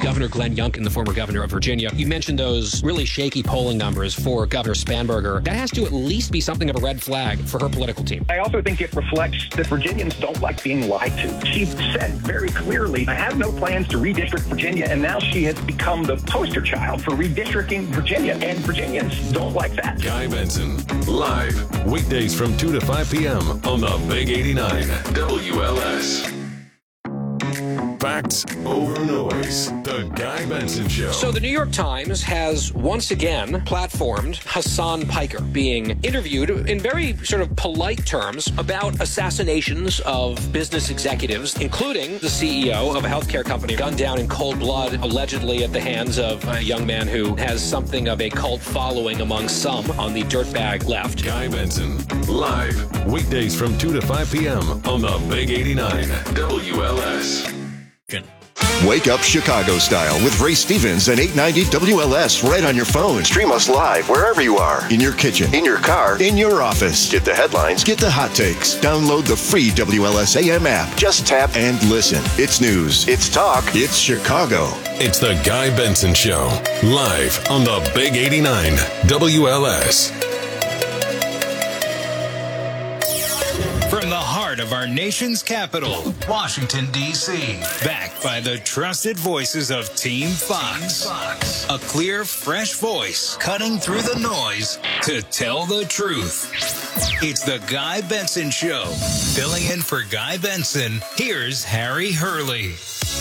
Governor Glenn Youngkin, the former governor of Virginia. You mentioned those really shaky polling numbers for Governor Spanberger. That has to at least be something of a red flag for her political team. I also think it reflects that Virginians don't like being lied to. She said very clearly, I have no plans to redistrict Virginia, and now she has become the poster child for redistricting Virginia, and Virginians don't like that. Guy Benson, live, weekdays from 2 to 5 p.m. on the Big 89 WLS. Facts over noise. The Guy Benson Show. So the New York Times has once again platformed Hassan Piker being interviewed in very sort of polite terms about assassinations of business executives, including the CEO of a healthcare company gunned down in cold blood, allegedly at the hands of a young man who has something of a cult following among some on the dirtbag left. Guy Benson, live, weekdays from 2 to 5 p.m. on the Big 89 WLS. Wake up Chicago style with Ray Stevens and 890 WLS right on your phone. Stream us live wherever you are. In your kitchen, in your car, in your office. Get the headlines, get the hot takes. Download the free WLS AM app. Just tap and listen. It's news, it's talk, it's Chicago. It's the Guy Benson Show, live on the Big 89 WLS. From the heart of our nation's capital, Washington, D.C., backed by the trusted voices of Team Fox. A clear, fresh voice cutting through the noise to tell the truth. It's the Guy Benson Show. Filling in for Guy Benson, here's Harry Hurley.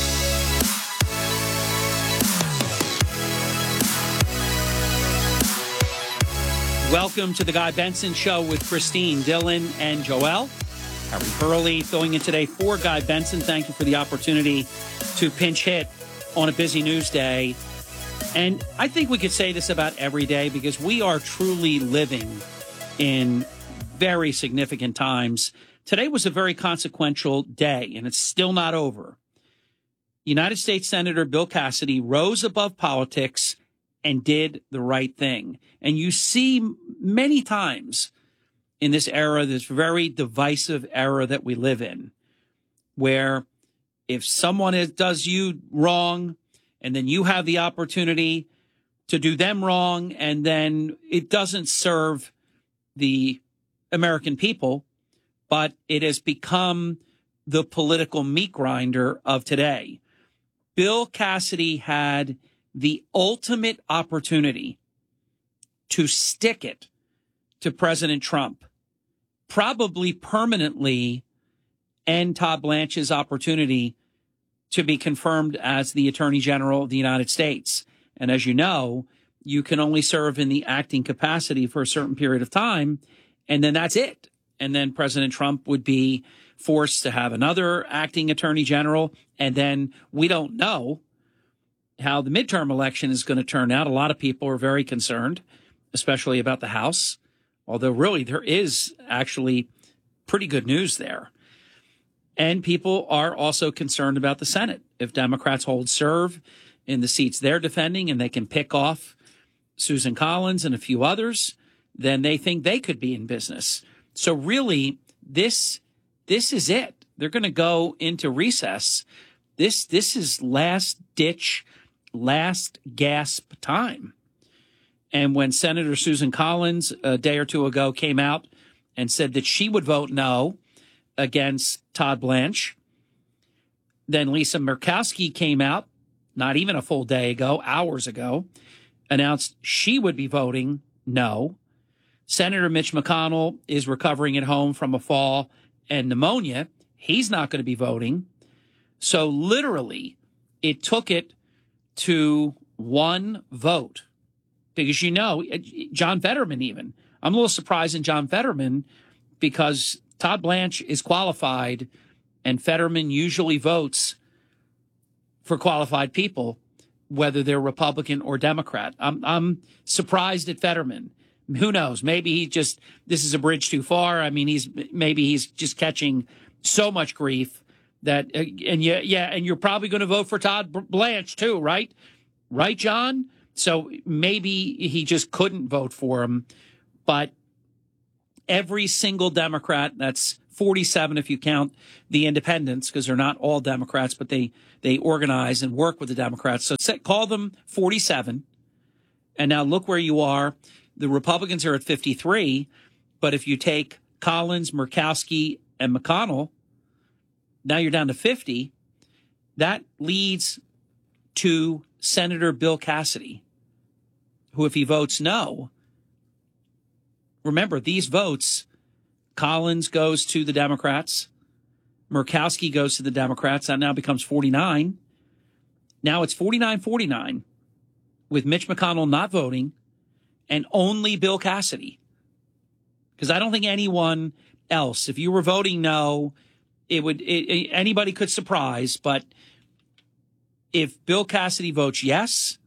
Welcome to the Guy Benson Show with Christine, Dylan, and Joel. Harry Hurley filling in today for Guy Benson. Thank you for the opportunity to pinch hit on a busy news day. And I think we could say this about every day because we are truly living in very significant times. Today was a very consequential day, and it's still not over. United States Senator Bill Cassidy rose above politics and did the right thing. And you see many times in this era, this very divisive era that we live in, where if someone does you wrong and then you have the opportunity to do them wrong, and then it doesn't serve the American people, but it has become the political meat grinder of today. Bill Cassidy had the ultimate opportunity to stick it to President Trump, probably permanently end Todd Blanche's opportunity to be confirmed as the Attorney General of the United States. And as you know, you can only serve in the acting capacity for a certain period of time, and then that's it. And then President Trump would be forced to have another acting Attorney General, and then we don't know how the midterm election is going to turn out. A lot of people are very concerned, especially about the House, although really there is actually pretty good news there. And people are also concerned about the Senate. If Democrats hold serve in the seats they're defending and they can pick off Susan Collins and a few others, then they think they could be in business. So really, this is it. They're going to go into recess. This is last ditch, last gasp time. And when Senator Susan Collins a day or two ago came out and said that she would vote no against Todd Blanche, then Lisa Murkowski came out, not even a full day ago, hours ago, announced she would be voting no. Senator Mitch McConnell is recovering at home from a fall and pneumonia. He's not going to be voting. So literally, it took it to one vote. Because, you know, John Fetterman even. I'm a little surprised in John Fetterman because Todd Blanche is qualified and Fetterman usually votes for qualified people, whether they're Republican or Democrat. I'm surprised at Fetterman. Who knows? Maybe this is a bridge too far. I mean, maybe he's just catching so much grief that, and you're probably going to vote for Todd Blanche too, right? Right, John? So maybe he just couldn't vote for him. But every single Democrat that's 47 if you count the independents, because they're not all Democrats, but they organize and work with the Democrats. So call them 47. And now look where you are. The Republicans are at 53. But if you take Collins, Murkowski, and McConnell, now you're down to 50. That leads to Senator Bill Cassidy, who, if he votes no, remember, these votes, Collins goes to the Democrats, Murkowski goes to the Democrats. That now becomes 49. Now it's 49-49 with Mitch McConnell not voting and only Bill Cassidy. Because I don't think anyone else, if you were voting no, anybody could surprise. But if Bill Cassidy votes yes,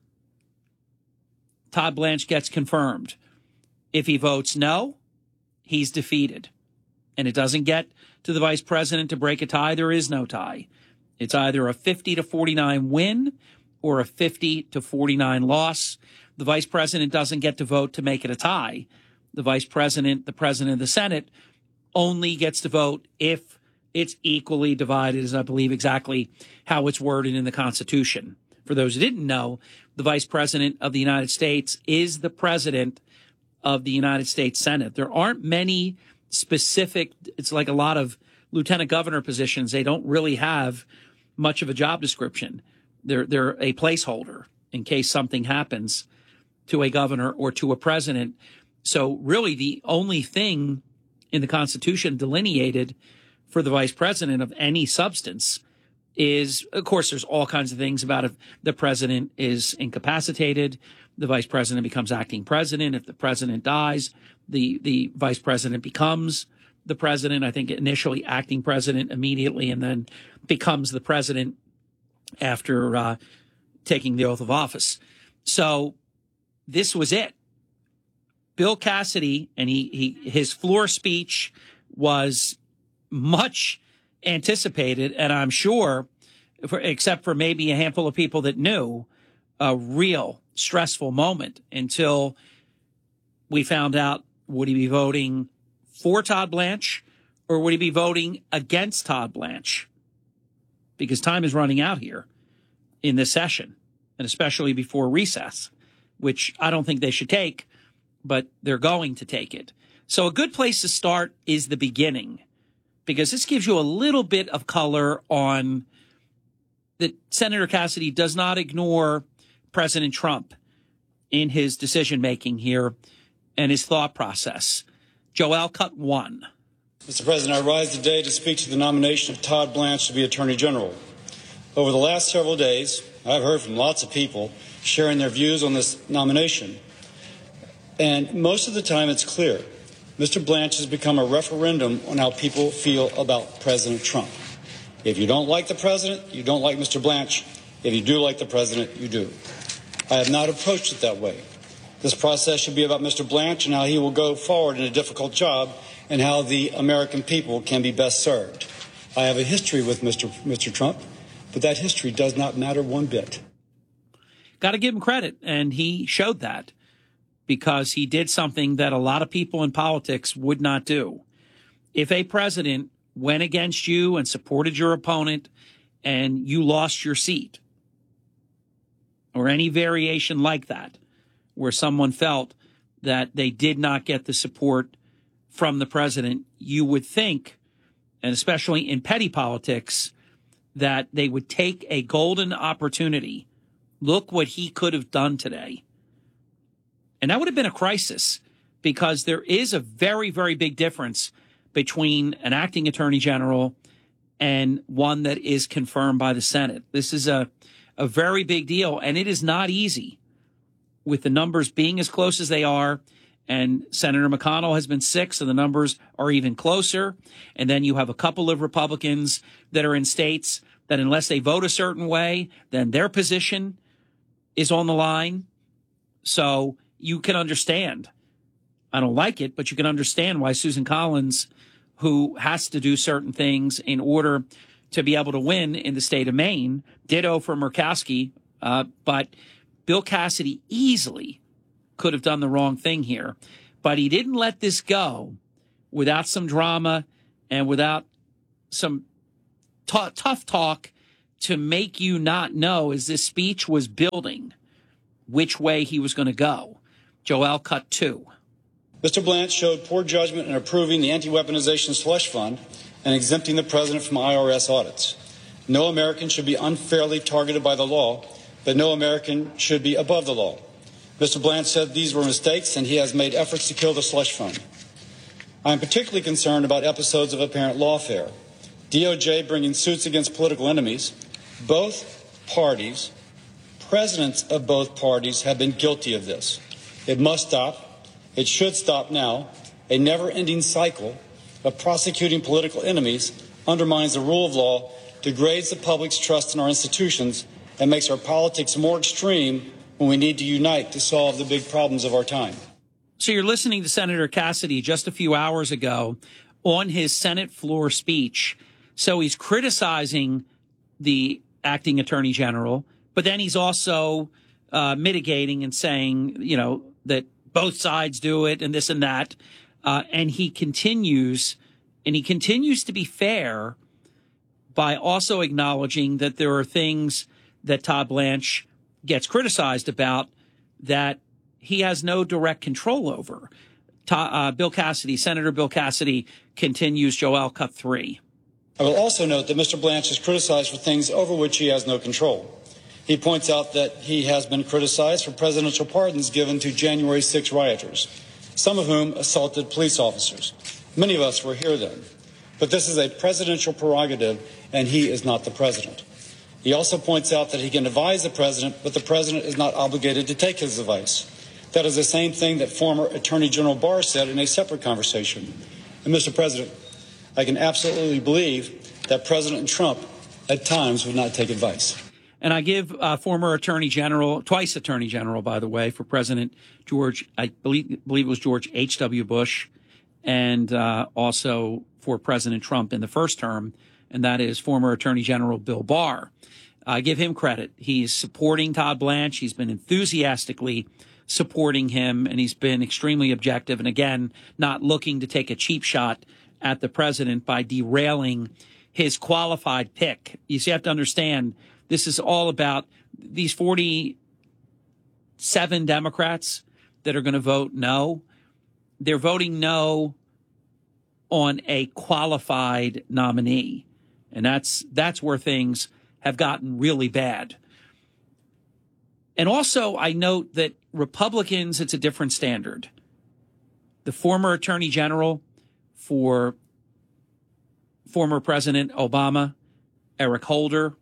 Todd Blanche gets confirmed. If he votes no, he's defeated. And it doesn't get to the vice president to break a tie. There is no tie. It's either a 50-49 win or a 50-49 loss. The vice president doesn't get to vote to make it a tie. The vice president, the president of the Senate, only gets to vote if it's equally divided, as I believe exactly how it's worded in the Constitution. For those who didn't know, the vice president of the United States is the president of the United States Senate. There aren't many specific, it's like a lot of lieutenant governor positions. They don't really have much of a job description. They're a placeholder in case something happens to a governor or to a president. So really the only thing in the Constitution delineated for the vice president of any substance is, of course, there's all kinds of things about if the president is incapacitated, the vice president becomes acting president. If the president dies, the vice president becomes the president. I think initially acting president immediately and then becomes the president after taking the oath of office. So this was it. Bill Cassidy, and his floor speech was much anticipated, and I'm sure, except for maybe a handful of people that knew, a real stressful moment until we found out, would he be voting for Todd Blanche or would he be voting against Todd Blanche? Because time is running out here in this session, and especially before recess, which I don't think they should take, but they're going to take it. So a good place to start is the beginning, because this gives you a little bit of color on that Senator Cassidy does not ignore President Trump in his decision-making here and his thought process. Joel, cut one. Mr. President, I rise today to speak to the nomination of Todd Blanche to be Attorney General. Over the last several days, I've heard from lots of people sharing their views on this nomination. And most of the time it's clear. Mr. Blanche has become a referendum on how people feel about President Trump. If you don't like the president, you don't like Mr. Blanche. If you do like the president, you do. I have not approached it that way. This process should be about Mr. Blanche and how he will go forward in a difficult job and how the American people can be best served. I have a history with Mr. Trump, but that history does not matter one bit. Got to give him credit, and he showed that, because he did something that a lot of people in politics would not do. If a president went against you and supported your opponent and you lost your seat, or any variation like that, where someone felt that they did not get the support from the president, you would think, and especially in petty politics, that they would take a golden opportunity. Look what he could have done today. And that would have been a crisis, because there is a very, very big difference between an acting attorney general and one that is confirmed by the Senate. This is a very big deal, and it is not easy with the numbers being as close as they are. And Senator McConnell has been sick, so the numbers are even closer. And then you have a couple of Republicans that are in states that unless they vote a certain way, then their position is on the line. So you can understand. I don't like it, but you can understand why Susan Collins, who has to do certain things in order to be able to win in the state of Maine, ditto for Murkowski, but Bill Cassidy easily could have done the wrong thing here. But he didn't let this go without some drama and without some tough talk to make you not know as this speech was building which way he was going to go. Joel, cut 2. Mr. Blanche showed poor judgment in approving the anti-weaponization slush fund and exempting the president from IRS audits. No American should be unfairly targeted by the law, but no American should be above the law. Mr. Blanche said these were mistakes, and he has made efforts to kill the slush fund. I am particularly concerned about episodes of apparent lawfare. DOJ bringing suits against political enemies. Both parties, presidents of both parties, have been guilty of this. It must stop. It should stop now. A never-ending cycle of prosecuting political enemies undermines the rule of law, degrades the public's trust in our institutions, and makes our politics more extreme when we need to unite to solve the big problems of our time. So you're listening to Senator Cassidy just a few hours ago on his Senate floor speech. So he's criticizing the acting attorney general, but then he's also mitigating and saying, that both sides do it and this and that. And he continues to be fair by also acknowledging that there are things that Todd Blanche gets criticized about that he has no direct control over. Senator Bill Cassidy continues, Joel, cut 3. I will also note that Mr. Blanche is criticized for things over which he has no control. He points out that he has been criticized for presidential pardons given to January 6 rioters, some of whom assaulted police officers. Many of us were here then. But this is a presidential prerogative, and he is not the president. He also points out that he can advise the president, but the president is not obligated to take his advice. That is the same thing that former Attorney General Barr said in a separate conversation. And, Mr. President, I can absolutely believe that President Trump at times would not take advice. And I give former Attorney General, twice Attorney General, by the way, for President George, I believe it was George H.W. Bush, and also for President Trump in the first term, and that is former Attorney General Bill Barr. I give him credit. He's supporting Todd Blanche. He's been enthusiastically supporting him, and he's been extremely objective, and again, not looking to take a cheap shot at the president by derailing his qualified pick. You see, you have to understand, this is all about these 47 Democrats that are going to vote no. They're voting no on a qualified nominee. And that's where things have gotten really bad. And also, I note that Republicans, it's a different standard. The former Attorney General for former President Obama, Eric Holder,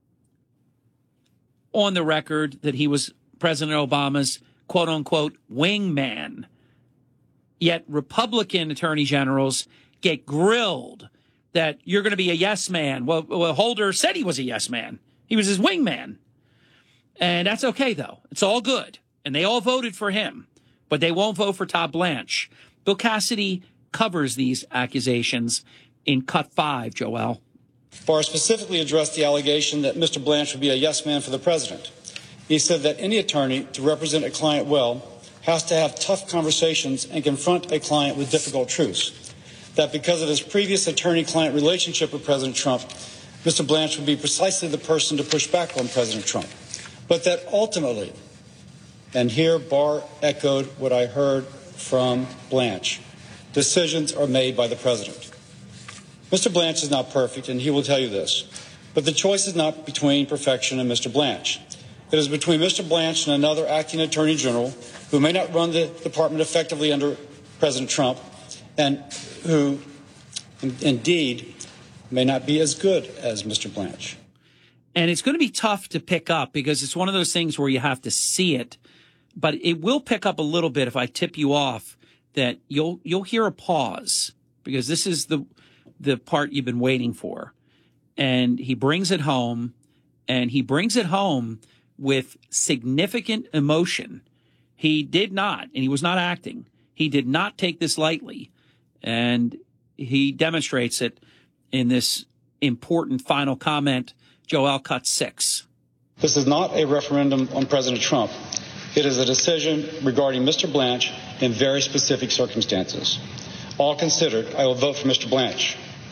on the record that he was President Obama's quote-unquote wingman. Yet Republican attorney generals get grilled that you're going to be a yes man. Well, Holder said he was a yes man. He was his wingman. And that's okay, though. It's all good. And they all voted for him. But they won't vote for Todd Blanche. Bill Cassidy covers these accusations in cut 5, Joel. Barr specifically addressed the allegation that Mr. Blanche would be a yes man for the president. He said that any attorney to represent a client well has to have tough conversations and confront a client with difficult truths. That because of his previous attorney-client relationship with President Trump, Mr. Blanche would be precisely the person to push back on President Trump. But that ultimately, and here Barr echoed what I heard from Blanche, decisions are made by the president. Mr. Blanche is not perfect, and he will tell you this. But the choice is not between perfection and Mr. Blanche. It is between Mr. Blanche and another acting attorney general who may not run the department effectively under President Trump and who, indeed, may not be as good as Mr. Blanche. And it's going to be tough to pick up because it's one of those things where you have to see it. But it will pick up a little bit if I tip you off that you'll hear a pause because this is the part you've been waiting for. And he brings it home, and he brings it home with significant emotion. He did not, and he was not acting. He did not take this lightly, and he demonstrates it in this important final comment. Joel, cut 6. This is not a referendum on President Trump. It is a decision regarding Mr. Blanche in very specific circumstances. All considered, I will vote for Mr. Blanche.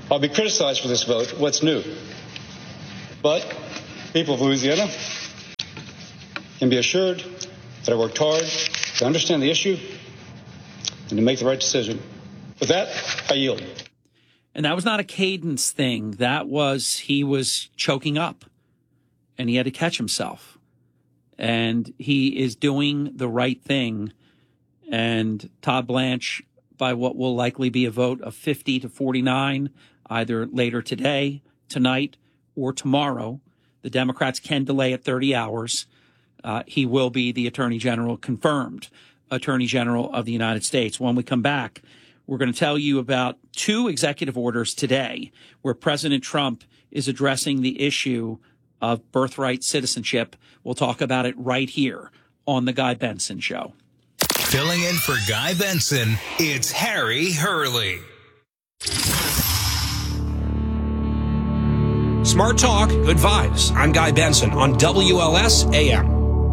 I'll be criticized for this vote. What's new? But people of Louisiana can be assured that I worked hard to understand the issue and to make the right decision. With that, I yield. And that was not a cadence thing. That was, he was choking up and he had to catch himself. And he is doing the right thing. And Todd Blanche, by what will likely be a vote of 50-49, either later today, tonight, or tomorrow, the Democrats can delay it 30 hours. He will be the Attorney General, confirmed Attorney General of the United States. When we come back, we're going to tell you about 2 executive orders today where President Trump is addressing the issue of birthright citizenship. We'll talk about it right here on The Guy Benson Show. Filling in for Guy Benson, it's Harry Hurley. Smart Talk, good vibes. I'm Guy Benson on WLS AM.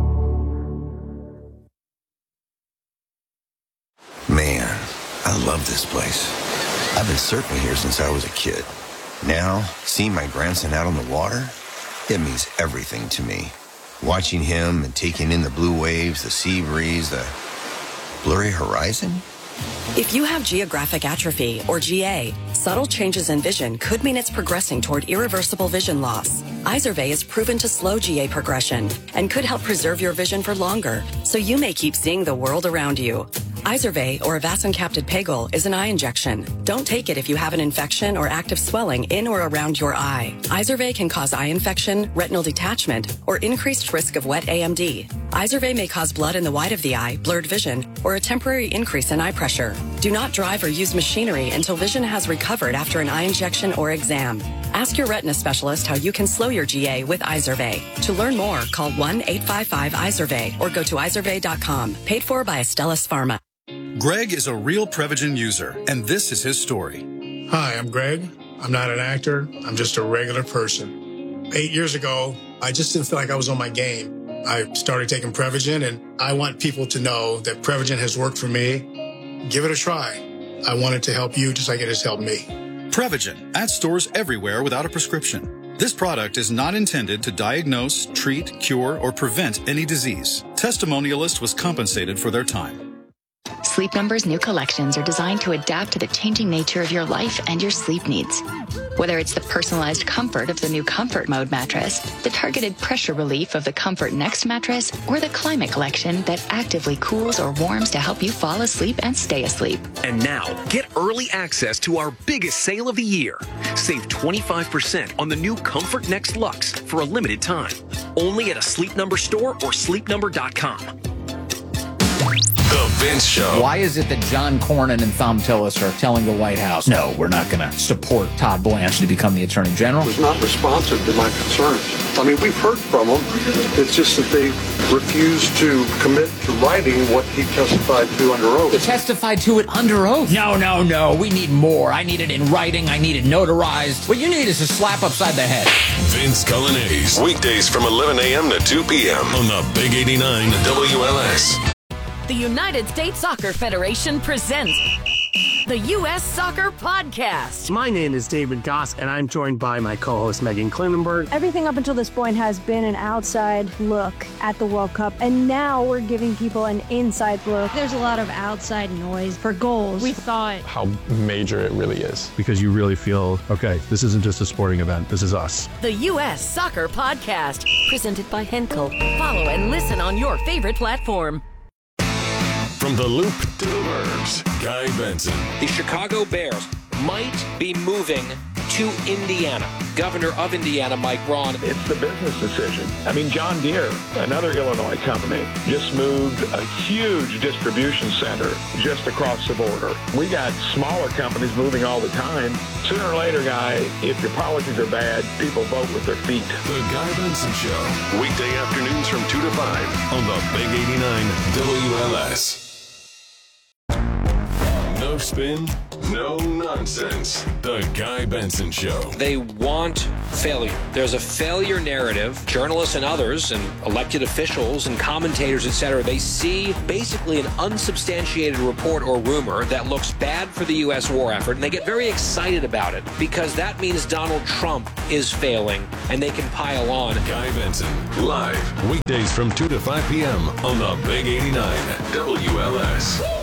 Man, I love this place. I've been surfing here since I was a kid. Now, seeing my grandson out on the water, it means everything to me. Watching him and taking in the blue waves, the sea breeze, the blurry horizon. If you have geographic atrophy, or GA, subtle changes in vision could mean it's progressing toward irreversible vision loss. Izervay is proven to slow GA progression and could help preserve your vision for longer, so you may keep seeing the world around you. Izervay, or avacincaptad pegol, is an eye injection. Don't take it if you have an infection or active swelling in or around your eye. Izervay can cause eye infection, retinal detachment, or increased risk of wet AMD. Izervay may cause blood in the white of the eye, blurred vision, or a temporary increase in eye pressure. Do not drive or use machinery until vision has recovered after an eye injection or exam. Ask your retina specialist how you can slow your GA with Izervay. To learn more, call 1-855-IZERVAY or go to izervay.com. Paid for by Astellas Pharma. Greg is a real Prevagen user, and this is his story. Hi, I'm Greg. I'm not an actor. I'm just a regular person. 8 years ago, I just didn't feel like I was on my game. I started taking Prevagen, and I want people to know that Prevagen has worked for me. Give it a try. I want it to help you just like it has helped me. Prevagen, at stores everywhere without a prescription. This product is not intended to diagnose, treat, cure, or prevent any disease. Testimonialist was compensated for their time. Sleep Number's new collections are designed to adapt to the changing nature of your life and your sleep needs. Whether it's the personalized comfort of the new Comfort Mode mattress, the targeted pressure relief of the Comfort Next mattress, or the Climate Collection that actively cools or warms to help you fall asleep and stay asleep. And now, get early access to our biggest sale of the year. Save 25% on the new Comfort Next Luxe for a limited time. Only at a Sleep Number store or sleepnumber.com. The Vince Show. Why is it that John Cornyn and Thom Tillis are telling the White House, no, we're not going to support Todd Blanche to become the Attorney General? Was not responsive to my concerns. I mean, we've heard from them. It's just that they refuse to commit to writing what he testified to under oath. He testified to it under oath? No. We need more. I need it in writing. I need it notarized. What you need is a slap upside the head. Vince Coglianese. Weekdays from 11 a.m. to 2 p.m. on the Big 89 WLS. The United States Soccer Federation presents the U.S. Soccer Podcast. My name is David Goss, and I'm joined by my co-host, Megan Klinenberg. Everything up until this point has been an outside look at the World Cup, and now we're giving people an inside look. There's a lot of outside noise for goals. We thought how major it really is. Because you really feel, okay, this isn't just a sporting event, this is us. The U.S. Soccer Podcast, presented by Henkel. Follow and listen on your favorite platform. From the Loop to the Burbs, Guy Benson. The Chicago Bears might be moving to Indiana. Governor of Indiana, Mike Braun. It's the business decision. I mean, John Deere, another Illinois company, just moved a huge distribution center just across the border. We got smaller companies moving all the time. Sooner or later, Guy, if your policies are bad, people vote with their feet. The Guy Benson Show. Weekday afternoons from 2 to 5 on the Big 89 WLS. No spin, No nonsense. The Guy Benson Show. They want failure. There's a failure narrative. Journalists and others and elected officials and commentators, etc., they see basically an unsubstantiated report or rumor that looks bad for the U.S. war effort, and they get very excited about it because that means Donald Trump is failing and they can pile on. Guy Benson, live, weekdays from 2 to 5 p.m. on the Big 89 WLS.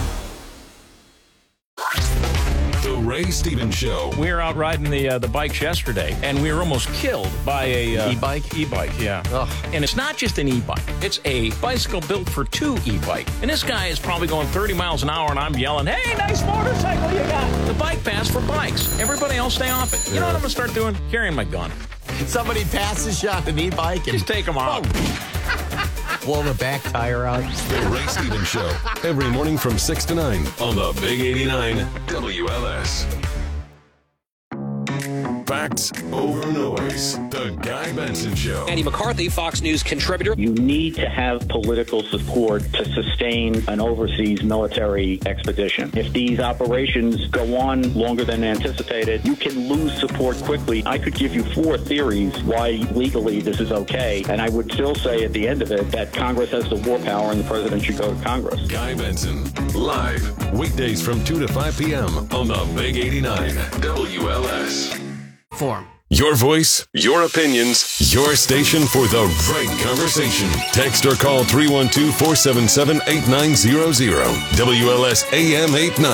The Ray Stevens Show. We were out riding the bikes yesterday, and we were almost killed by a e-bike. E-bike, yeah. Ugh. And it's not just an e-bike; it's a bicycle built for two e-bike. And this guy is probably going 30 miles an hour, and I'm yelling, "Hey, nice motorcycle you got!" The bike pass for bikes. Everybody else stay off it. You know what I'm gonna start doing? Carrying my gun. Somebody passes you on an e-bike and just take them out. Blow the back tire out. The Ray Stevens Show. Every morning from 6 to 9 on the Big 89 WLS. Facts over noise. The Guy Benson Show. Andy McCarthy, Fox News contributor. You need to have political support to sustain an overseas military expedition. If these operations go on longer than anticipated, you can lose support quickly. I could give you 4 theories why legally this is okay, and I would still say at the end of it that Congress has the war power and the president should go to Congress. Guy Benson, live, weekdays from 2 to 5 p.m. on the Big 89 WLS. Your voice, your opinions, your station for the right conversation. Text or call 312-477-8900. WLS AM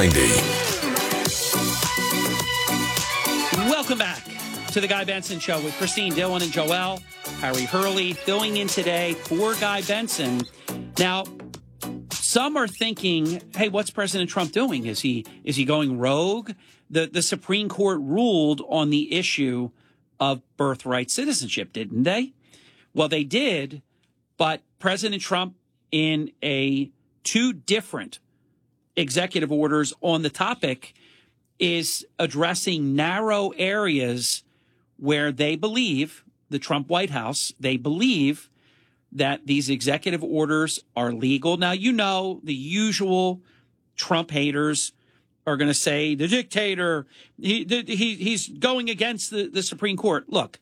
890. Welcome back to the Guy Benson Show with Christine Dillon and Joel. Harry Hurley filling in today for Guy Benson. Now, some are thinking, hey, what's President Trump doing? Is he going rogue? The Supreme Court ruled on the issue of birthright citizenship, didn't they? Well, they did, but President Trump, in 2 different executive orders on the topic, is addressing narrow areas where they believe, the Trump White House, they believe that these executive orders are legal. Now, you know, the usual Trump haters are going to say the dictator, he's going against the Supreme Court. Look,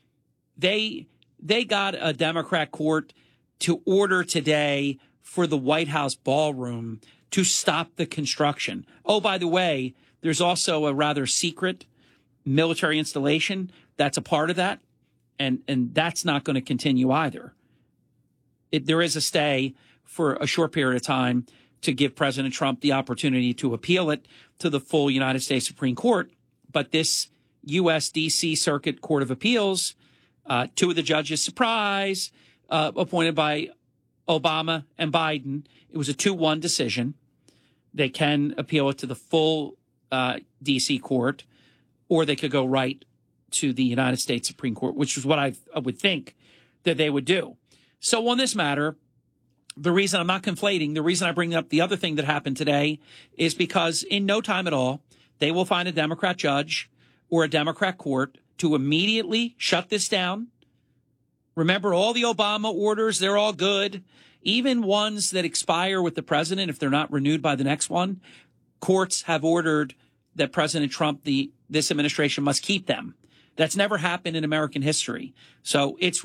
they got a Democrat court to order today for the White House ballroom to stop the construction. Oh, by the way, there's also a rather secret military installation that's a part of that, and that's not going to continue either. There is a stay for a short period of time to give President Trump the opportunity to appeal it to the full United States Supreme Court. But this U.S. D.C. Circuit Court of Appeals, 2 of the judges, surprise, appointed by Obama and Biden. It was a 2-1 decision. They can appeal it to the full D.C. court, or they could go right to the United States Supreme Court, which is what I would think that they would do. So on this matter, the reason I'm not conflating, the reason I bring up the other thing that happened today is because in no time at all, they will find a Democrat judge or a Democrat court to immediately shut this down. Remember, all the Obama orders, they're all good. Even ones that expire with the president, if they're not renewed by the next one, courts have ordered that President Trump, this administration must keep them. That's never happened in American history. So it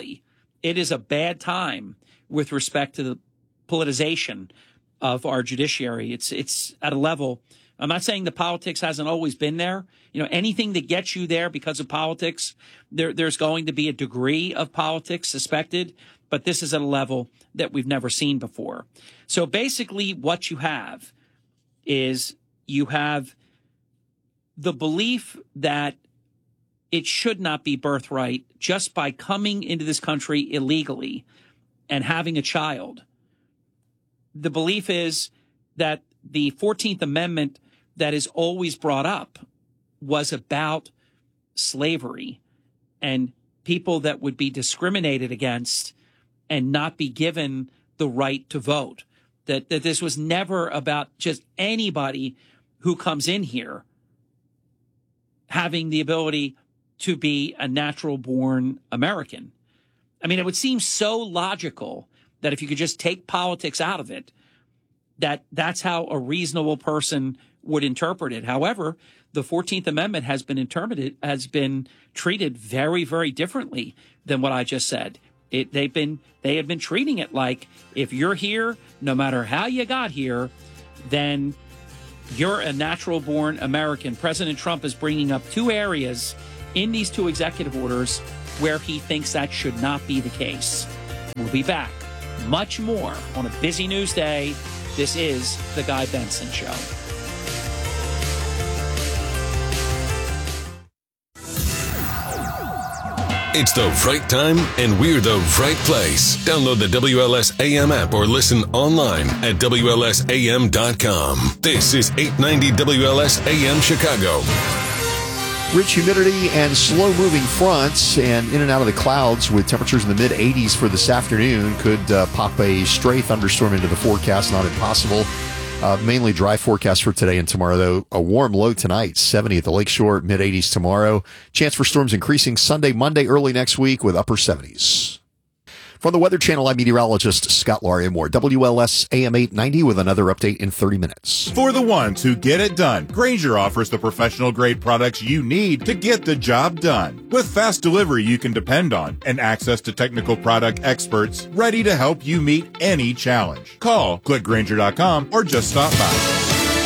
is a bad time with respect to the politicization of our judiciary. It's at a level, I'm not saying the politics hasn't always been there. You know, anything that gets you there because of politics, there's going to be a degree of politics suspected, but this is at a level that we've never seen before. So basically what you have is you have the belief that it should not be birthright just by coming into this country illegally and having a child. The belief is that the 14th Amendment that is always brought up was about slavery and people that would be discriminated against and not be given the right to vote. That this was never about just anybody who comes in here having the ability to be a natural-born American. I mean, it would seem so logical that if you could just take politics out of it, that's how a reasonable person would interpret it. However, the 14th Amendment has been treated very, very differently than what I just said. They have been treating it like if you're here, no matter how you got here, then you're a natural-born American. President Trump is bringing up two areas in these two executive orders where he thinks that should not be the case. We'll be back. Much more on a busy news day. This is The Guy Benson Show. It's the right time, and we're the right place. Download the WLS AM app or listen online at WLSAM.com. This is 890 WLS AM Chicago. Rich humidity and slow-moving fronts and in and out of the clouds with temperatures in the mid-80s for this afternoon. Could pop a stray thunderstorm into the forecast, not impossible. Mainly dry forecast for today and tomorrow, though. A warm low tonight, 70 at the Lakeshore, mid-80s tomorrow. Chance for storms increasing Sunday, Monday, early next week with upper 70s. From the Weather Channel, I'm meteorologist Scott Larimore. WLS AM 890 with another update in 30 minutes. For the ones who get it done, Grainger offers the professional-grade products you need to get the job done. With fast delivery you can depend on and access to technical product experts ready to help you meet any challenge. Call, click Grainger.com, or just stop by.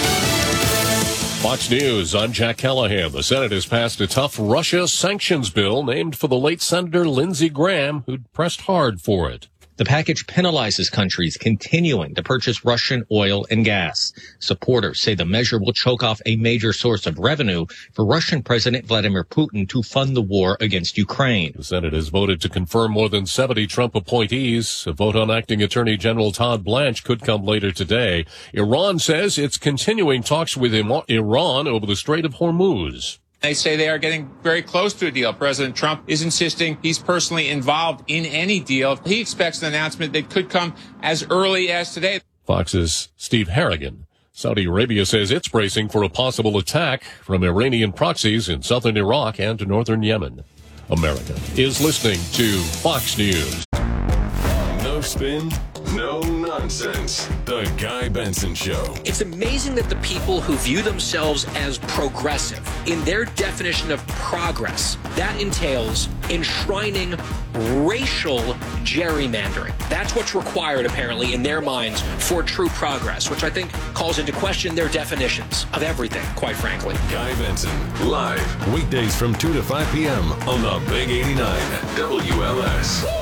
Fox News, I'm Jack Callahan. The Senate has passed a tough Russia sanctions bill named for the late Senator Lindsey Graham, who'd pressed hard for it. The package penalizes countries continuing to purchase Russian oil and gas. Supporters say the measure will choke off a major source of revenue for Russian President Vladimir Putin to fund the war against Ukraine. The Senate has voted to confirm more than 70 Trump appointees. A vote on Acting Attorney General Todd Blanche could come later today. Iran says it's continuing talks with Iran over the Strait of Hormuz. They say they are getting very close to a deal. President Trump is insisting he's personally involved in any deal. He expects an announcement that could come as early as today. Fox's Steve Harrigan. Saudi Arabia says it's bracing for a possible attack from Iranian proxies in southern Iraq and northern Yemen. America is listening to Fox News. No spin, no nonsense. The Guy Benson Show. It's amazing that the people who view themselves as progressive, in their definition of progress, that entails enshrining racial gerrymandering. That's what's required, apparently, in their minds for true progress, which I think calls into question their definitions of everything, quite frankly. Guy Benson, live, weekdays from 2 to 5 p.m. on the Big 89 WLS.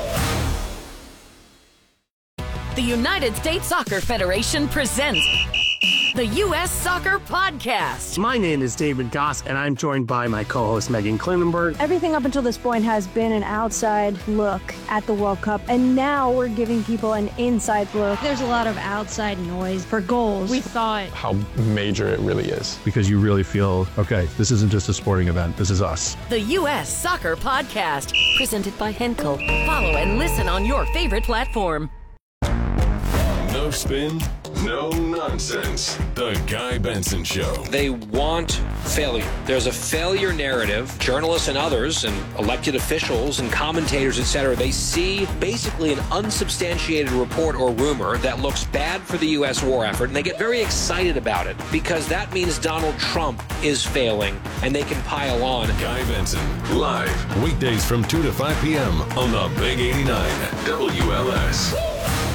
The United States Soccer Federation presents the U.S. Soccer Podcast. My name is David Goss, and I'm joined by my co-host Megan Klinenberg. Everything up until this point has been an outside look at the World Cup, and now we're giving people an inside look. There's a lot of outside noise for goals. We thought How major it really is. Because you really feel, okay, this isn't just a sporting event. This is us. the U.S. Soccer Podcast, presented by Henkel. Follow and listen on your favorite platform. No spin, no nonsense. The Guy Benson Show. They want failure. There's a failure narrative. Journalists and others and elected officials and commentators, etc., they see basically an unsubstantiated report or rumor that looks bad for the U.S. war effort, and they get very excited about it because that means Donald Trump is failing, and they can pile on. Guy Benson, live, weekdays from 2 to 5 p.m. on the Big 89 WLS.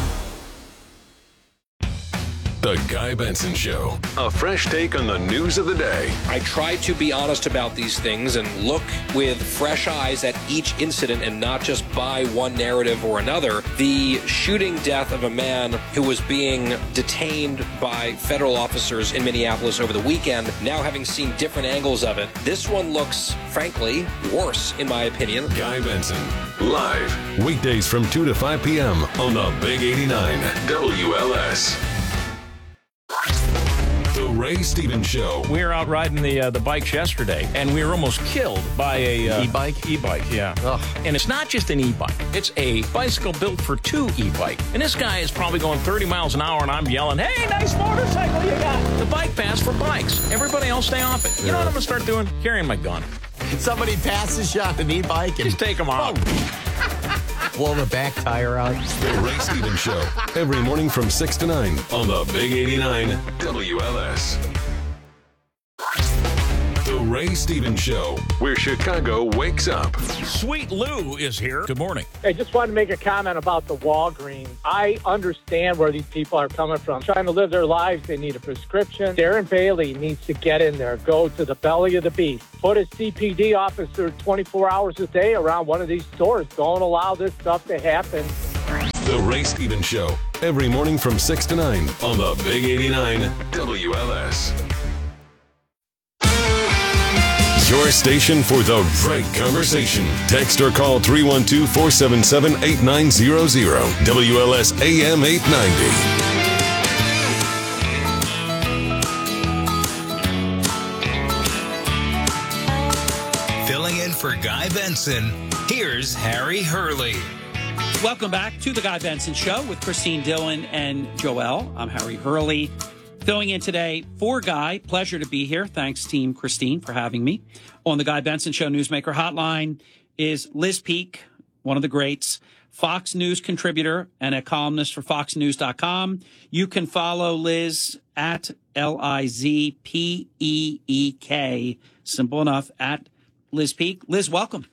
The Guy Benson Show. A fresh take on the news of the day. I try to be honest about these things and look with fresh eyes at each incident and not just buy one narrative or another. The shooting death of a man who was being detained by federal officers in Minneapolis over the weekend, now having seen different angles of it, this one looks, frankly, worse, in my opinion. Guy Benson, live, weekdays from 2 to 5 p.m. on the Big 89 WLS. The Ray Stevens Show. We were out riding the bikes yesterday, and we were almost killed by a E-bike? E-bike, yeah. Ugh. And it's not just an e-bike. It's a bicycle built for two e-bike. And this guy is probably going 30 miles an hour, and I'm yelling, "Hey, nice motorcycle you got!" The bike pass for bikes. Everybody else stay off it. You know what I'm going to start doing? Carrying my gun. Somebody passes you on an e-bike and just take them out. Blow the back tire out. The Ray Stevens Show. Every morning from 6 to 9 on the Big 89 WLS. Ray Stevens Show, where Chicago wakes up. Sweet Lou is here. Good morning. I just wanted to make a comment about the Walgreens. I understand where these people are coming from. Trying to live their lives, they need a prescription. Darren Bailey needs to get in there, go to the belly of the beast. Put a CPD officer 24 hours a day around one of these stores. Don't allow this stuff to happen. The Ray Stevens Show, every morning from 6 to 9 on the Big 89 WLS. Your station for the right conversation. Text or call 312-477-8900. WLS AM 890. Filling in for Guy Benson, here's Harry Hurley. Welcome back to the Guy Benson Show with Christine Dillon and Joel. I'm Harry Hurley. Filling in today for Guy. Pleasure to be here. Thanks, Team Christine, for having me. On the Guy Benson Show Newsmaker Hotline is Liz Peek, one of the greats, Fox News contributor and a columnist for FoxNews.com. You can follow Liz at LizPeek. Simple enough, at Liz Peek. Liz, welcome.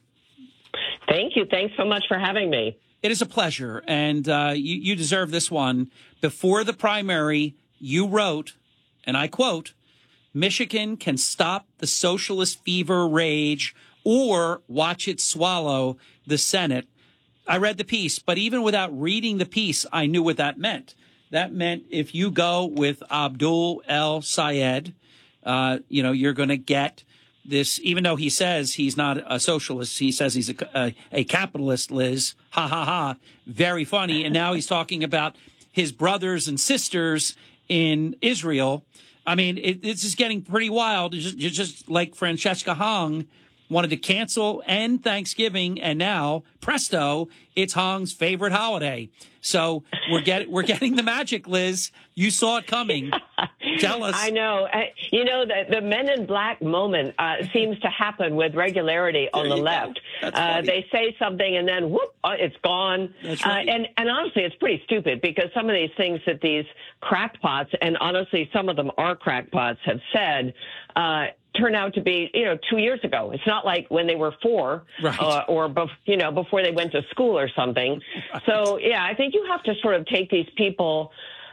Thank you. Thanks so much for having me. It is a pleasure, and you deserve this one. Before the primary, you wrote, and I quote, "Michigan can stop the socialist fever rage or watch it swallow the Senate." I read the piece, but even without reading the piece, I knew what that meant. That meant if you go with Abdul El-Sayed, you're going to get this, even though he says he's not a socialist, he says he's a capitalist, Liz. Ha, ha, ha. Very funny. And now he's talking about his brothers and sisters in Israel. I mean, it's just getting pretty wild. It's just like Francesca Hong wanted to cancel end Thanksgiving, and now, presto, it's Hong's favorite holiday. So we're getting the magic, Liz. You saw it coming. Tell us. I know. The Men in Black moment seems to happen with regularity on the left. They say something and then, whoop, it's gone. That's right. And honestly, it's pretty stupid because some of these things that these crackpots, and honestly, some of them are crackpots, have said, turn out to be, 2 years ago. It's not like when they were 4 right. or before they went to school or something. Right. So, yeah, I think you have to sort of take these people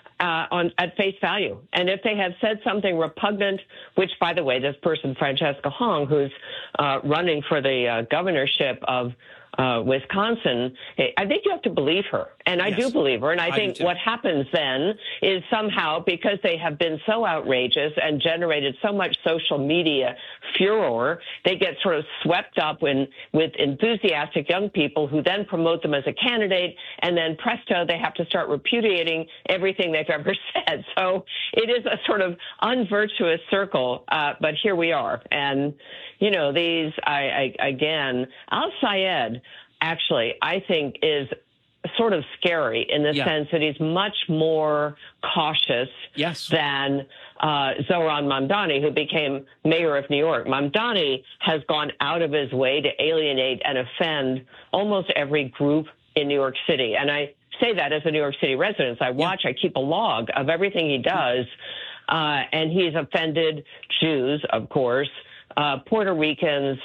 at face value. And if they have said something repugnant, which, by the way, this person, Francesca Hong, who's running for the governorship of Wisconsin, I think you have to believe her. And I do believe her. And I think what happens then is somehow, because they have been so outrageous and generated so much social media furor, they get sort of swept up with enthusiastic young people who then promote them as a candidate. And then presto, they have to start repudiating everything they've ever said. So it is a sort of unvirtuous circle. But here we are. And, these, again, Al-Sayed, actually, I think is sort of scary in the sense that he's much more cautious than Zohran Mamdani, who became mayor of New York. Mamdani has gone out of his way to alienate and offend almost every group in New York City. And I say that as a New York City resident. I keep a log of everything he does. And he's offended Jews, of course, Puerto Ricans,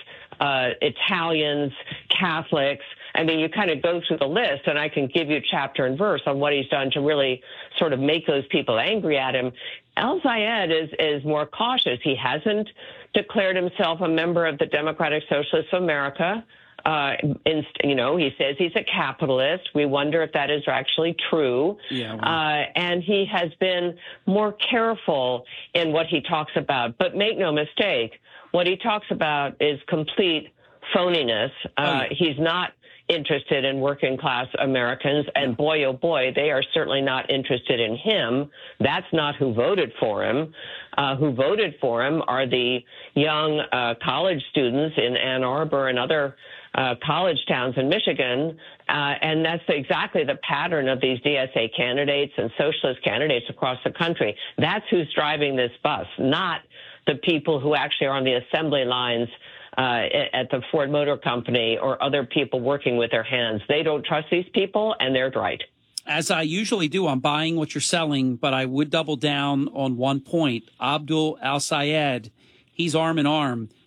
Italians, Catholics. I mean, you kind of go through the list, and I can give you chapter and verse on what he's done to really sort of make those people angry at him. Al-Sayed is more cautious. He hasn't declared himself a member of the Democratic Socialists of America. He says he's a capitalist. We wonder if that is actually true. And he has been more careful in what he talks about. But make no mistake, what he talks about is complete phoniness. He's not interested in working class Americans, and boy, oh boy, they are certainly not interested in him. That's not who voted for him. Who voted for him are the young college students in Ann Arbor and other college towns in Michigan, and that's exactly the pattern of these DSA candidates and socialist candidates across the country. That's who's driving this bus, not the people who actually are on the assembly lines at the Ford Motor Company or other people working with their hands. They don't trust these people, and they're right. As I usually do, I'm buying what you're selling, but I would double down on one point. Abdul El-Sayed, he's arm in arm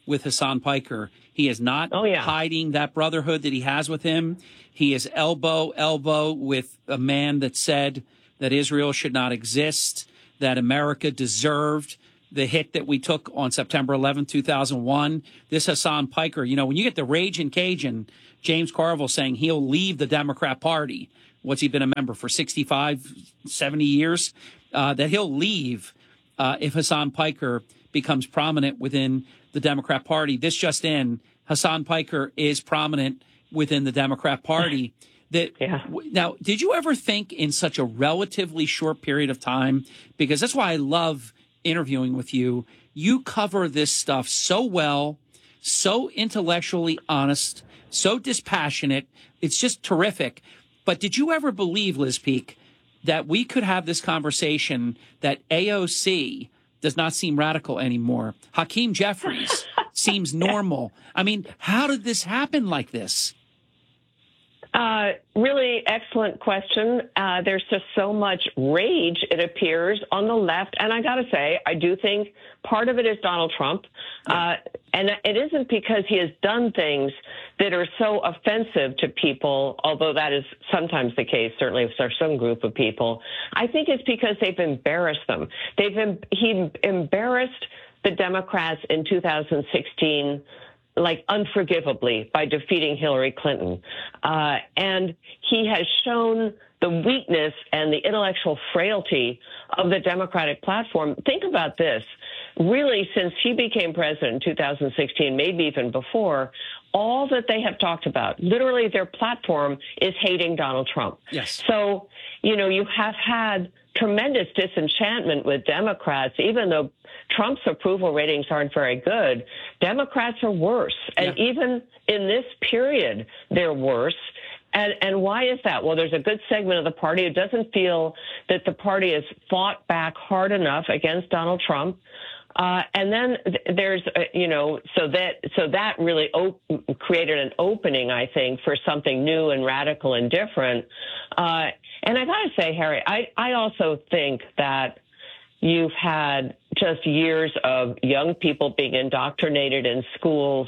with Hassan Piker. He is not hiding that brotherhood that he has with him. He is elbow with a man that said that Israel should not exist, that America deserved the hit that we took on September 11, 2001. This Hassan Piker, you know, when you get the Ragin' Cajun, James Carville saying he'll leave the Democrat Party, what's he been a member for, 65, 70 years, that he'll leave if Hassan Piker becomes prominent within the Democrat Party. This just in, Hassan Piker is prominent within the Democrat Party. Now, did you ever think in such a relatively short period of time, because that's why I love interviewing with you, you cover this stuff so well, so intellectually honest, so dispassionate. It's just terrific. But did you ever believe, Liz Peek, that we could have this conversation that AOC does not seem radical anymore? Hakeem Jeffries seems normal. I mean, how did this happen like this? Really excellent question. There's just so much rage, it appears, on the left. And I got to say, I do think part of it is Donald Trump. And it isn't because he has done things that are so offensive to people, although that is sometimes the case, certainly for some group of people. I think it's because they've embarrassed them. He embarrassed the Democrats in 2016 like unforgivably by defeating Hillary Clinton. And he has shown the weakness and the intellectual frailty of the Democratic platform. Think about this. Really, since he became president in 2016, maybe even before, all that they have talked about, literally their platform is hating Donald Trump. Yes. So, you know, you have had tremendous disenchantment with Democrats, even though Trump's approval ratings aren't very good. Democrats are worse. And even in this period, they're worse. And why is that? Well, there's a good segment of the party who doesn't feel that the party has fought back hard enough against Donald Trump. And then there's, so that really created an opening, I think, for something new and radical and different. And I got to say, Harry, I also think that you've had just years of young people being indoctrinated in schools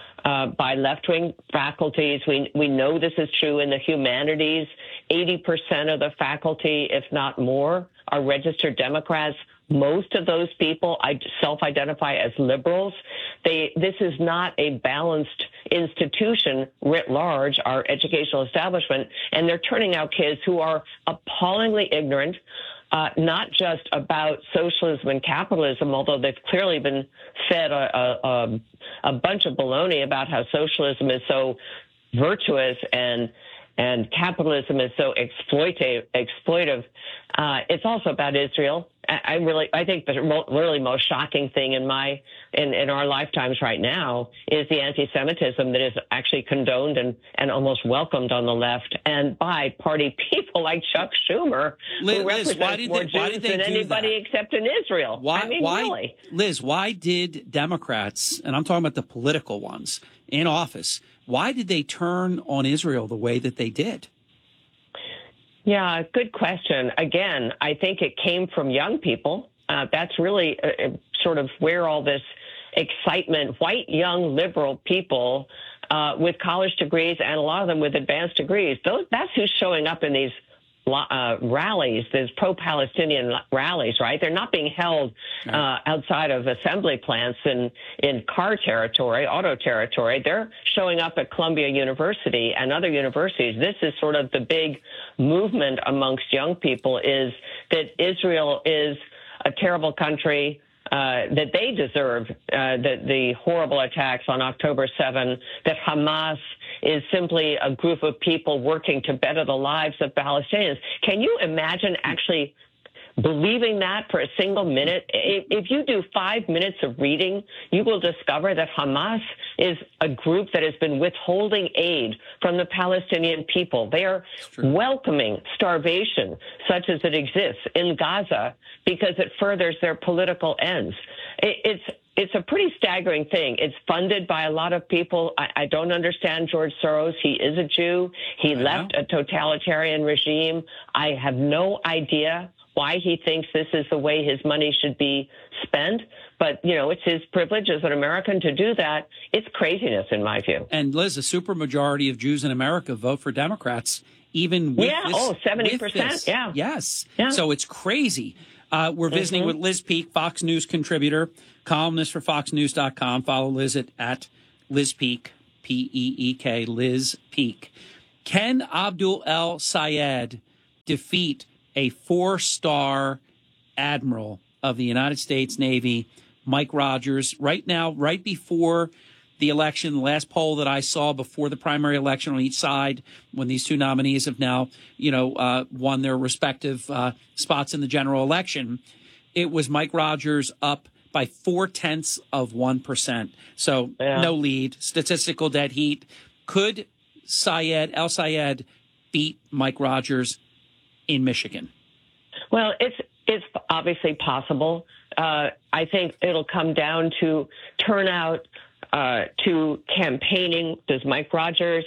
by left-wing faculties. We know this is true in the humanities. 80% of the faculty, if not more, are registered Democrats. Most of those people self-identify as liberals. This is not a balanced institution writ large, our educational establishment, and they're turning out kids who are appallingly ignorant, not just about socialism and capitalism, although they've clearly been fed a bunch of baloney about how socialism is so virtuous and capitalism is so exploitive. It's also about Israel. I think the really most shocking thing in our lifetimes right now is the anti-Semitism that is actually condoned and almost welcomed on the left and by party people like Chuck Schumer, who represents more Jews than anybody except in Israel. Really. Liz, why did Democrats, and I'm talking about the political ones in office, why did they turn on Israel the way that they did? Yeah, good question. Again, I think it came from young people. That's really sort of where all this excitement, white, young, liberal people with college degrees and a lot of them with advanced degrees, that's who's showing up in these rallies, these pro-Palestinian rallies, right? They're not being held outside of assembly plants in car territory, auto territory. They're showing up at Columbia University and other universities. This is sort of the big movement amongst young people, is that Israel is a terrible country, that they deserve the horrible attacks on October 7, that Hamas is simply a group of people working to better the lives of Palestinians. Can you imagine actually believing that for a single minute? If you do 5 minutes of reading, you will discover that Hamas is a group that has been withholding aid from the Palestinian people. They are welcoming starvation such as it exists in Gaza because it furthers their political ends. It's a pretty staggering thing. It's funded by a lot of people. I don't understand George Soros. He is a Jew. He left a totalitarian regime. I have no idea why he thinks this is the way his money should be spent. But, it's his privilege as an American to do that. It's craziness, in my view. And, Liz, a supermajority of Jews in America vote for Democrats, even with this. 70%, yeah. Yes. Yeah. So it's crazy. We're visiting with Liz Peek, Fox News contributor, columnist for FoxNews.com. Follow Liz at Liz Peek, P-E-E-K, Liz Peek. Can Abdul El Sayed defeat a 4-star admiral of the United States Navy, Mike Rogers, right now, right before the election, the last poll that I saw before the primary election on each side, when these two nominees have now, won their respective spots in the general election, it was Mike Rogers up by 0.4%. So no lead, statistical dead heat. Could El Sayed beat Mike Rogers in Michigan? Well, it's obviously possible. I think it'll come down to turnout, to campaigning. Does Mike Rogers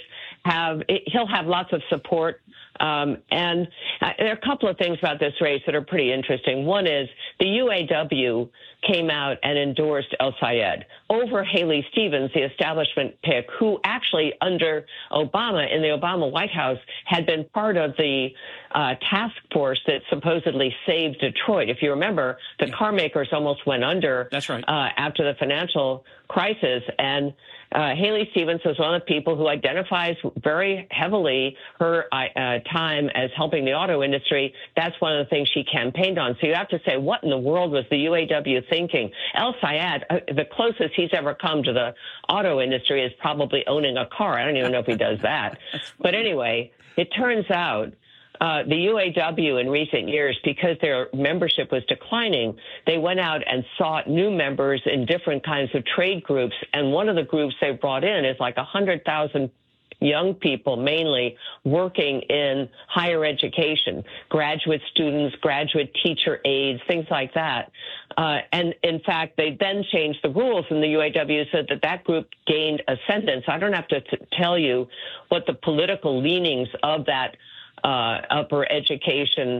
he'll have lots of support. And there are a couple of things about this race that are pretty interesting. One is the UAW came out and endorsed El Sayed over Haley Stevens, the establishment pick, who actually under Obama, in the Obama White House, had been part of the task force that supposedly saved Detroit. If you remember, the car makers almost went under. That's right. After the financial crisis. And Haley Stevens was one of the people who identifies very heavily her time as helping the auto industry. That's one of the things she campaigned on. So you have to say, what in the world was the UAW thinking? El Sayed, the closest he's ever come to the auto industry is probably owning a car. I don't even know if he does that. But anyway, it turns out the UAW in recent years, because their membership was declining, they went out and sought new members in different kinds of trade groups. And one of the groups they brought in is like 100,000 young people, mainly working in higher education, graduate students, graduate teacher aides, things like that. And in fact, they then changed the rules, and the UAW said that group gained ascendance. I don't have to tell you what the political leanings of that upper education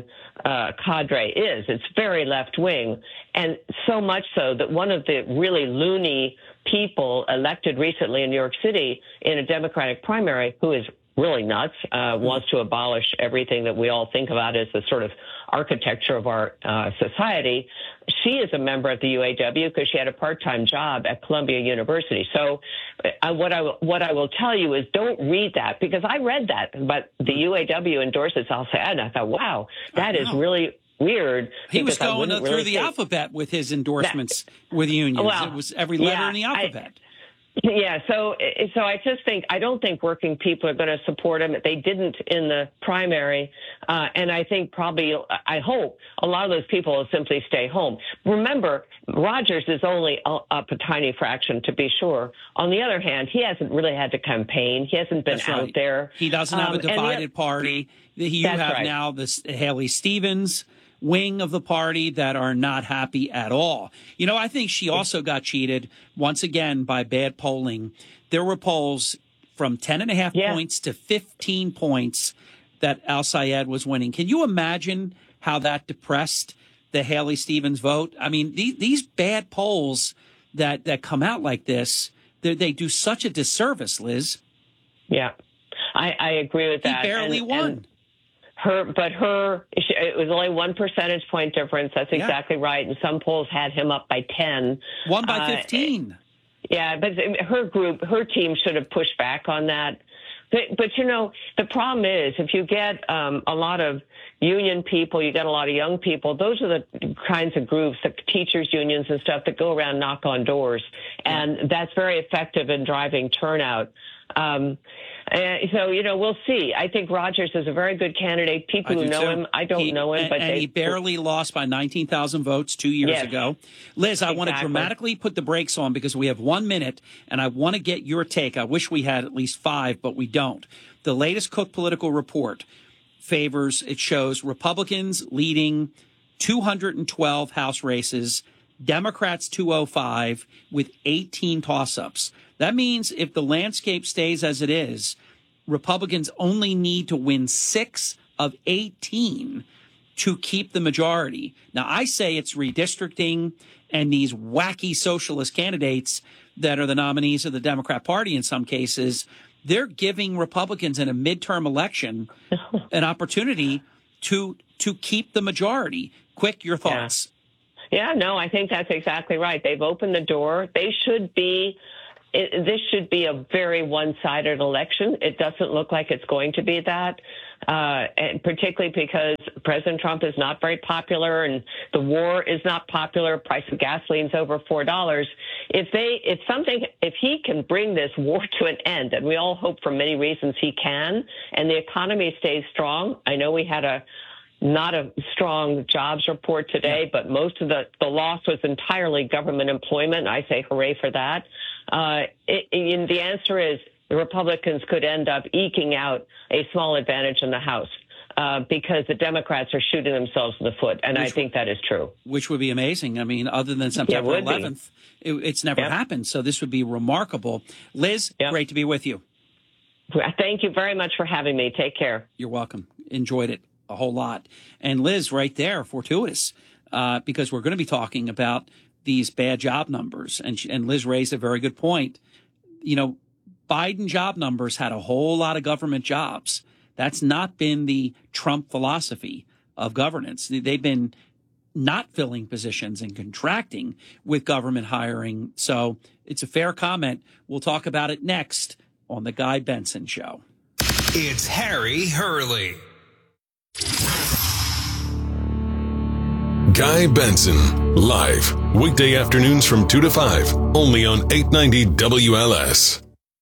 cadre is. It's very left wing, and so much so that one of the really loony people elected recently in New York City in a Democratic primary, who is really nuts, wants to abolish everything that we all think about as the sort of architecture of our society. She is a member of the UAW because she had a part-time job at Columbia University. So what I will tell you is don't read that, because I read that, but the UAW endorses El Sayed, and I thought, wow, that is really weird. He was going through the alphabet with his endorsements with unions. Well, it was every letter in the alphabet. Yeah, so I just think, I don't think working people are going to support him. They didn't in the primary. And I think I hope a lot of those people will simply stay home. Remember, Rogers is only up a tiny fraction, to be sure. On the other hand, he hasn't really had to campaign. He hasn't been out there. He doesn't have a divided party. You have now this Haley Stevens wing of the party that are not happy at all. I think she also got cheated once again by bad polling. There were polls from 10.5 points to 15 points that El Sayed was winning. Can you imagine how that depressed the Haley Stevens vote? I mean, these bad polls that come out like this, they do such a disservice, Liz. Yeah, I agree with that. He barely won. It was only 1 percentage point difference. That's exactly right. And some polls had him up by 10. Won by 15. Yeah, but her team should have pushed back on that. But the problem is, if you get a lot of union people, you get a lot of young people, those are the kinds of groups, the teachers' unions and stuff, that go around, knock on doors. And that's very effective in driving turnout. So, we'll see. I think Rogers is a very good candidate. People who know him, I don't know him. And he barely lost by 19,000 votes 2 years ago. Liz, I want to dramatically put the brakes on because we have 1 minute, and I want to get your take. I wish we had at least 5, but we don't. The latest Cook Political Report it shows Republicans leading 212 House races, Democrats 205 with 18 toss-ups. That means if the landscape stays as it is, Republicans only need to win 6 of 18 to keep the majority. Now, I say it's redistricting and these wacky socialist candidates that are the nominees of the Democrat Party in some cases, they're giving Republicans in a midterm election an opportunity to keep the majority. Quick, your thoughts. Yeah, no, I think that's exactly right. They've opened the door. This should be a very one-sided election. It doesn't look like it's going to be that, and particularly because President Trump is not very popular and the war is not popular. Price of gasoline's over $4. If he can bring this war to an end, and we all hope for many reasons he can, and the economy stays strong. I know we had not a strong jobs report today, but most of the loss was entirely government employment. I say hooray for that. The answer is the Republicans could end up eking out a small advantage in the House because the Democrats are shooting themselves in the foot, and I think that is true. Which would be amazing. I mean, other than September 11th, it's never happened, so this would be remarkable. Liz, great to be with you. Thank you very much for having me. Take care. You're welcome. Enjoyed it a whole lot. And Liz, right there, fortuitous, because we're going to be talking about these bad job numbers. And Liz raised a very good point. You know, Biden job numbers had a whole lot of government jobs. That's not been the Trump philosophy of governance. They've been not filling positions and contracting with government hiring. So it's a fair comment. We'll talk about it next on The Guy Benson Show. It's Harry Hurley. Guy Benson, live, weekday afternoons from 2 to 5, only on 890 WLS.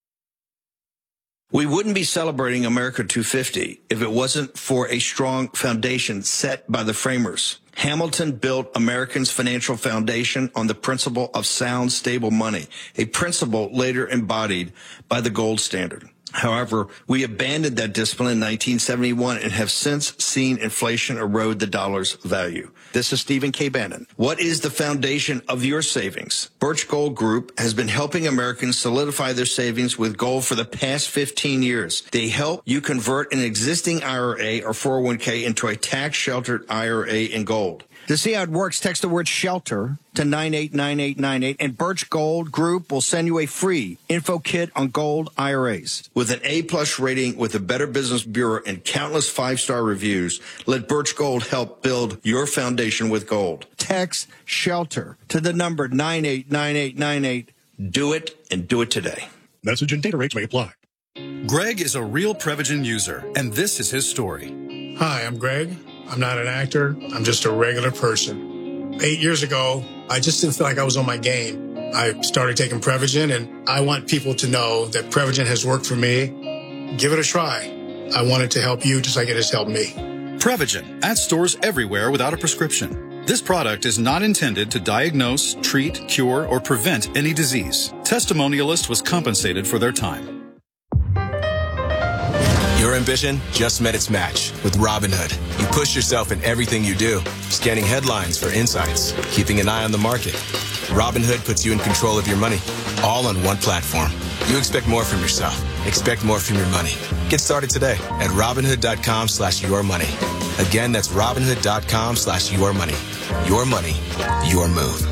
We wouldn't be celebrating America 250 if it wasn't for a strong foundation set by the framers. Hamilton built Americans' financial foundation on the principle of sound, stable money, a principle later embodied by the gold standard. However, we abandoned that discipline in 1971 and have since seen inflation erode the dollar's value. This is Stephen K. Bannon. What is the foundation of your savings? Birch Gold Group has been helping Americans solidify their savings with gold for the past 15 years. They help you convert an existing IRA or 401k into a tax-sheltered IRA in gold. To see how it works, text the word SHELTER to 989898, and Birch Gold Group will send you a free info kit on gold IRAs. With an A-plus rating with the Better Business Bureau and countless 5-star reviews, let Birch Gold help build your foundation with gold. Text SHELTER to the number 989898. Do it, and do it today. Message and data rates may apply. Greg is a real Prevagen user, and this is his story. Hi, I'm Greg. I'm not an actor. I'm just a regular person. 8 years ago, I just didn't feel like I was on my game. I started taking Prevagen, and I want people to know that Prevagen has worked for me. Give it a try. I want it to help you just like it has helped me. Prevagen, at stores everywhere without a prescription. This product is not intended to diagnose, treat, cure, or prevent any disease. Testimonialist was compensated for their time. Your ambition just met its match with Robinhood. You push yourself in everything you do, scanning headlines for insights, keeping an eye on the market. Robinhood puts you in control of your money, all on one platform. You expect more from yourself. Expect more from your money. Get started today at Robinhood.com/yourmoney. Again, that's Robinhood.com/yourmoney. Your money, your move.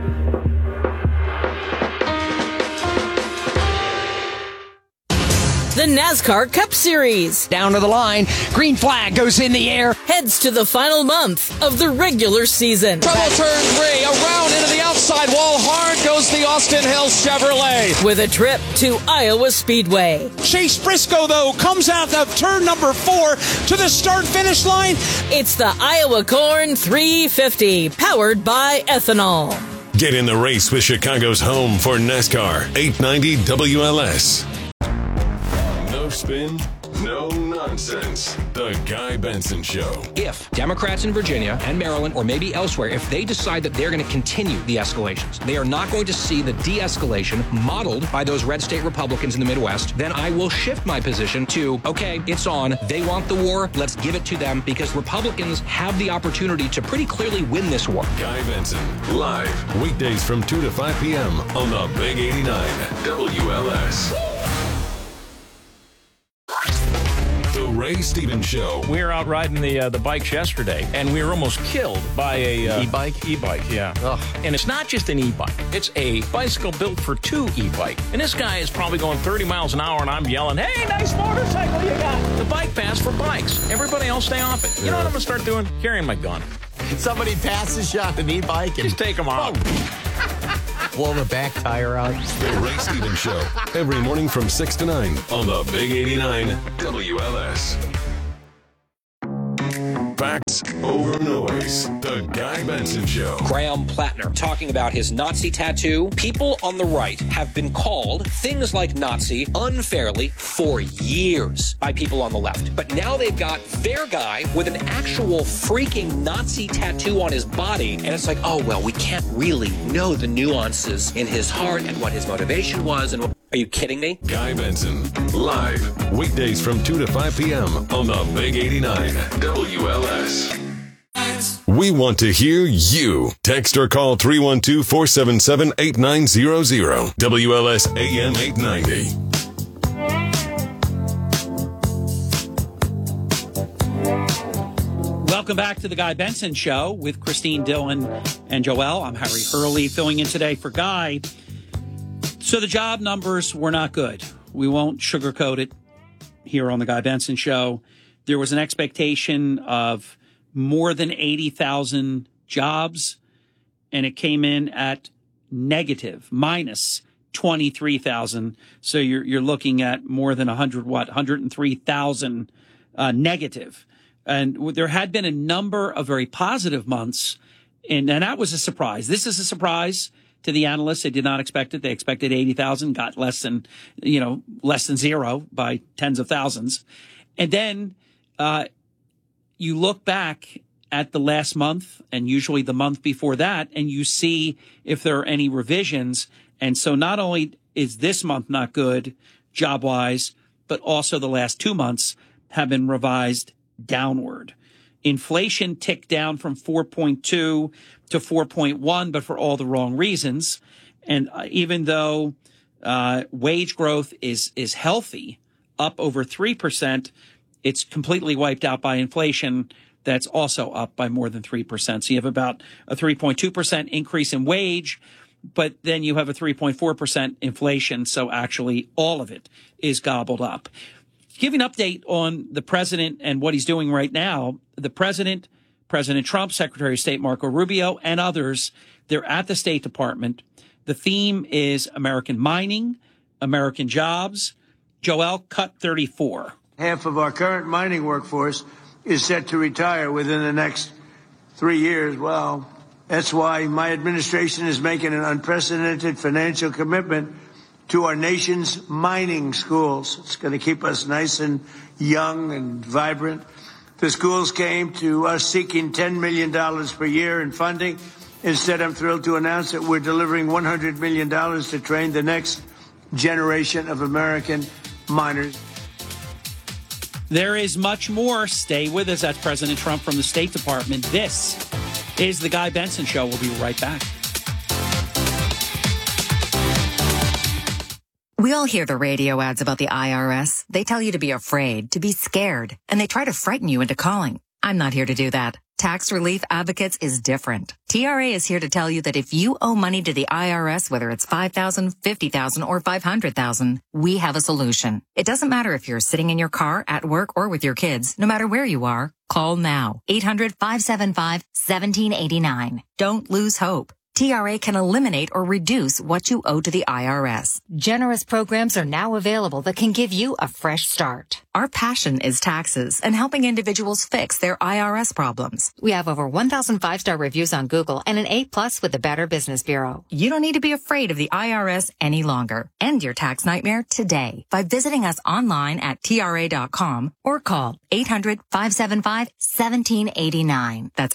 The NASCAR Cup Series. Down to the line. Green flag goes in the air. Heads to the final month of the regular season. Trouble turn 3. Around into the outside wall. Hard goes the Austin Hills Chevrolet. With a trip to Iowa Speedway. Chase Briscoe, though, comes out of turn number 4 to the start-finish line. It's the Iowa Corn 350, powered by ethanol. Get in the race with Chicago's home for NASCAR, 890 WLS. No spin, no nonsense. The Guy Benson Show. If Democrats in Virginia and Maryland, or maybe elsewhere, if they decide that they're going to continue the escalations, they are not going to see the de-escalation modeled by those red state Republicans in the Midwest, then I will shift my position to, okay, it's on. They want the war. Let's give it to them, because Republicans have the opportunity to pretty clearly win this war. Guy Benson, live, weekdays from 2 to 5 p.m. on the Big 89 WLS. The Ray Stevens Show. We were out riding the bikes yesterday, and we were almost killed by a e-bike. E-bike, yeah. Ugh. And it's not just an e-bike; it's a bicycle built for two e-bike. And this guy is probably going 30 miles an hour, and I'm yelling, "Hey, nice motorcycle you got!" The bike pass for bikes. Everybody else stay off it. You know what I'm gonna start doing? Carrying my gun. Somebody passes you on an e-bike and just take them out. Blow the back tire out. The Ray Stevens Show. Every morning from 6 to 9 on the Big 89 WLS. Facts over noise. The Guy Benson Show. Graham Plattner talking about his Nazi tattoo. People on the right have been called things like Nazi unfairly for years by people on the left. But now they've got their guy with an actual freaking Nazi tattoo on his body. And it's like, oh, well, we can't really know the nuances in his heart and what his motivation was. And are you kidding me? Guy Benson, live, weekdays from 2 to 5 p.m. on the Big 89 WLS. We want to hear you. Text or call 312-477-8900. WLS AM 890. Welcome back to the Guy Benson Show with Christine Dillon and Joel. I'm Harry Hurley filling in today for Guy. So the job numbers were not good. We won't sugarcoat it here on the Guy Benson Show. There was an expectation of more than 80,000 jobs, and it came in at negative, minus 23,000. So you're looking at more than 103,000 negative. And there had been a number of very positive months, and that was a surprise. This is a surprise to the analysts. They did not expect it. They expected 80,000, got less than zero by tens of thousands. And then you look back at the last month and usually the month before that, and you see if there are any revisions. And so not only is this month not good job-wise, but also the last 2 months have been revised downward. Inflation ticked down from 4.2 to 4.1, but for all the wrong reasons. And even though wage growth is healthy, up over 3%, it's completely wiped out by inflation that's also up by more than 3%. So you have about a 3.2% increase in wage, but then you have a 3.4% inflation. So actually all of it is gobbled up. Give an update on the president and what he's doing right now. The President Trump, Secretary of State Marco Rubio, and others, they're at the State Department. The theme is American mining, American jobs. Joel, cut 34. Half of our current mining workforce is set to retire within the next 3 years. Well, that's why my administration is making an unprecedented financial commitment to our nation's mining schools. It's going to keep us nice and young and vibrant. The schools came to us seeking $10 million per year in funding. Instead, I'm thrilled to announce that we're delivering $100 million to train the next generation of American miners. There is much more. Stay with us. That's President Trump from the State Department. This is the Guy Benson Show. We'll be right back. We all hear the radio ads about the IRS. They tell you to be afraid, to be scared, and they try to frighten you into calling. I'm not here to do that. Tax Relief Advocates is different. TRA is here to tell you that if you owe money to the IRS, whether it's $5,000, $50,000, or $500,000, we have a solution. It doesn't matter if you're sitting in your car, at work, or with your kids. No matter where you are, call now. 800-575-1789. Don't lose hope. TRA can eliminate or reduce what you owe to the IRS. Generous programs are now available that can give you a fresh start. Our passion is taxes and helping individuals fix their IRS problems. We have over 1,000 5-star reviews on Google and an A+ with the Better Business Bureau. You don't need to be afraid of the IRS any longer. End your tax nightmare today by visiting us online at TRA.com or call 800-575-1789. That's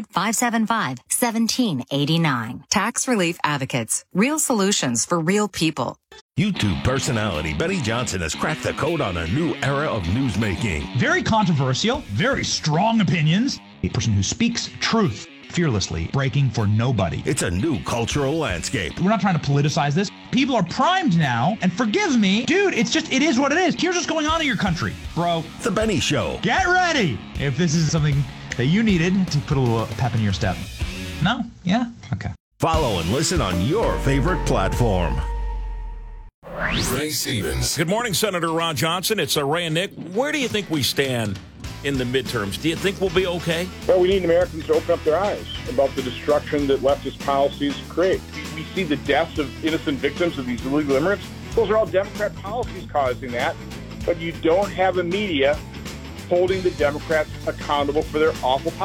800-575-1789. Tax Relief Advocates. Real solutions for real people. YouTube personality Benny Johnson has cracked the code on a new era of newsmaking. Very controversial, very strong opinions. A person who speaks truth fearlessly, breaking for nobody. It's a new cultural landscape. We're not trying to politicize this. People are primed now, and forgive me, dude, it is what it is. Here's what's going on in your country, bro. The Benny Show. Get ready if this is something that you needed to put a little pep in your step. No? Yeah? Okay. Follow and listen on your favorite platform. Ray Stevens. Good morning, Senator Ron Johnson. It's Ray and Nick. Where do you think we stand in the midterms? Do you think we'll be okay? Well, we need Americans to open up their eyes about the destruction that leftist policies create. We see the deaths of innocent victims of these illegal immigrants. Those are all Democrat policies causing that. But you don't have a media holding the Democrats accountable for their awful policies.